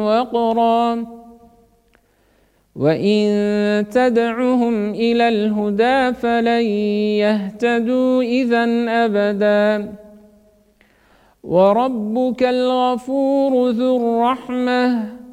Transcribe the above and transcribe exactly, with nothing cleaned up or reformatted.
وقرا وإن تدعهم إلى الهدى فلن يهتدوا إذا أبدا وربك الغفور ذو الرحمة